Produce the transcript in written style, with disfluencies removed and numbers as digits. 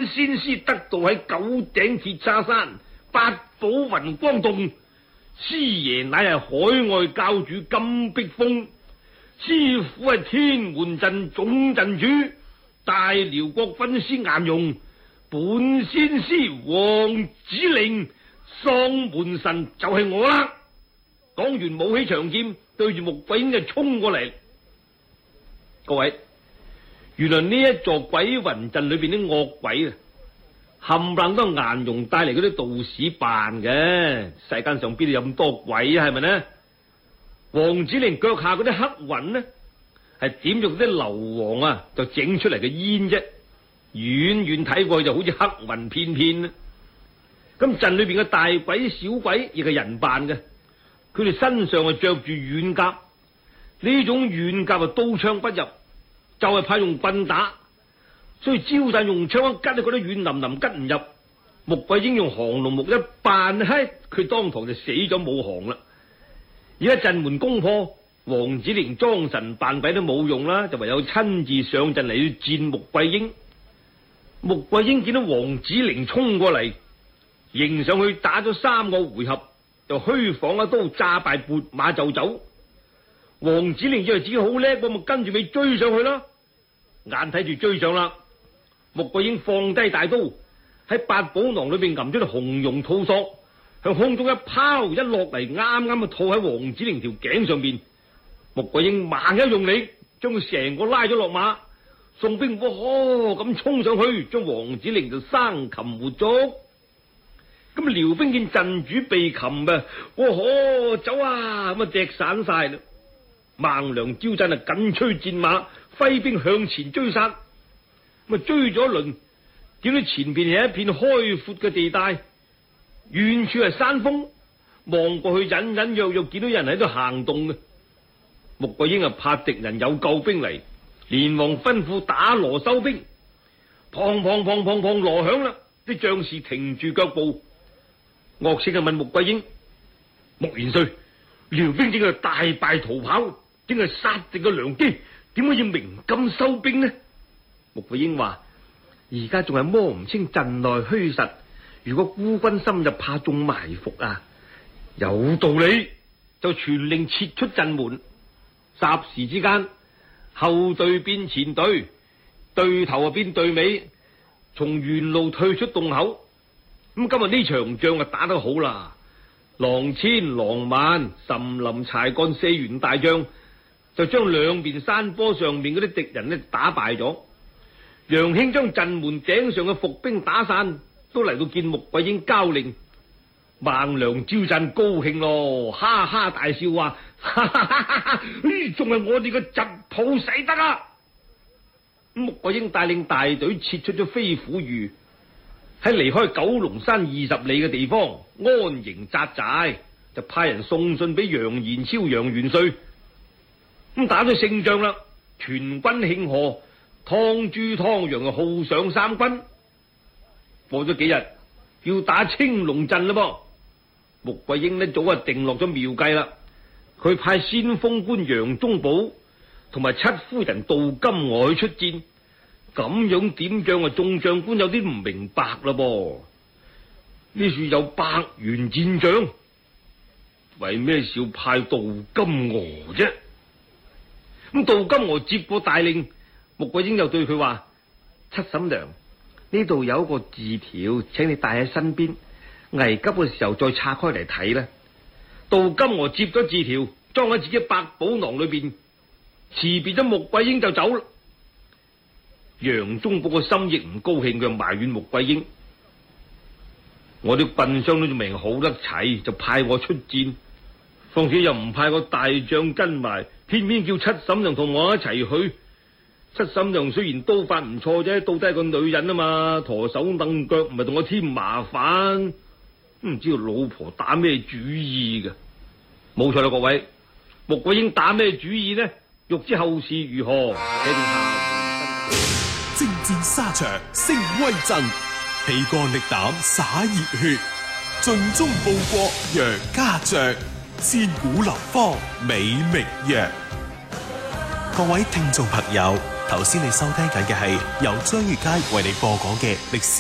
先師得道喺九頂鐵叉山八寶雲光洞，師爺乃係海外教主金碧峰，師父係天門陣總陣主大遼國分師顏容，本先師王子陵，喪門神就係我啦。講完舞起長劍，對住穆桂英就衝過嚟。各位，原來呢一座鬼魂陣裏邊啲惡鬼啊，冚唪唥都係顏容帶嚟嗰啲道士扮嘅。世間上邊度有咁多鬼啊？係咪呢？王子陵腳下嗰啲黑雲呢，係點咗嗰啲硫磺啊，就整出嚟嘅煙啫。遠遠睇過去就好似黑雲片片啦。咁陣裏邊嘅大鬼小鬼亦係人扮嘅，佢哋身上係着住軟甲，呢種軟甲啊刀槍不入，就係怕用棍打，所以招彈用槍一吉都覺得軟腍腍吉唔入。穆桂英用降龍木一扮，佢當堂就死咗冇降啦。而家陣門攻破，王子陵裝神扮鬼都冇用啦，就唯有親自上陣嚟去戰穆桂英。穆桂英見到王子陵衝過嚟，迎上去打咗3個回合，就虛晃一刀炸敗撥馬就走。王子陵以為自己好叻，咁咪跟住咪追上去啦。眼睇住追上啦，穆桂英放低大刀，喺八寶囊裏邊揞咗條紅絨套索，向空中一拋，一落嚟啱啱就套喺王子陵條頸上邊。穆桂英猛一用力，將佢成個拉咗落馬。宋兵咁衝上去，將王子陵就生擒活捉。咁遼兵見陣主被擒走啊，咁啊隻散晒啦。孟良招陣啊，緊催戰馬，揮兵向前追殺。咁啊追咗一輪，點知前邊係一片開闊嘅地帶，遠處係山峰，望過去隱隱約約見到有人喺度行動嘅。穆桂英啊怕敵人有救兵嚟，連忙吩咐打鑼收兵。砰砰砰砰砰，鑼響啦，啲將士停住腳步。惡聲啊問穆桂英：穆元帥，遼兵正係大敗逃跑，正係殺敵嘅良機，點可以鳴金收兵呢？穆桂英話：而家仲係摸唔清陣內虛實，如果孤軍深入，怕中埋伏啊！有道理，就傳令撤出陣門。霎時之間，後隊變前隊，隊頭啊變隊尾，從原路退出洞口。咁今日呢場仗啊打得好啦，郎千、郎萬、岑林、柴幹4員大將就將兩邊山坡上面嗰啲敵人呢打敗咗。楊興將陣門頂上嘅伏兵打散，都嚟到見穆桂英交令。孟良招陣高興咯，哈哈大笑話：仲係我哋嘅疾譜使得啊！穆桂英帶領大隊撤出咗飛虎峪，喺離開九龍山20里嘅地方安營紮寨，就派人送信俾楊延超、楊元帥。咁打咗勝仗啦，全軍慶賀，湯豬湯羊號上3軍。過咗幾日，要打青龍陣啦噃。穆桂英呢早啊定落咗妙計啦，佢派先鋒官楊宗保同埋七夫人杜金娥去出戰。咁樣點將啊眾將官有啲唔明白啦噃。呢處有百員戰將，為咩事要派杜金娥啫？咁杜金娥接過大令，穆桂英又對佢話：七嬸娘，呢度有一個字條，請你帶喺身邊，危急嘅時候再拆開嚟睇啦。杜金娥接咗字條，裝喺自己百寶囊裏邊，辭別咗穆桂英就走啦。楊宗保個心亦唔高興，佢埋怨穆桂英：我啲棍傷都仲未好得齊，就派我出戰，況且又唔派個大將跟埋，偏偏叫七嬸娘同我一齊去。七嬸娘雖然刀法唔錯啫，到底係個女人啊嘛，陀手蹬腳，唔係同我添麻煩。唔知道老婆打咩主意㗎？冇錯啦，各位，穆桂英打咩主意呢？欲知後事如何，請下。 征戰沙場聲威震，披肝力膽灑熱血，盡忠報國楊家將，千古流芳美名揚。各位聽眾朋友，頭先你收聽緊嘅係由張月佳為你播講嘅歷史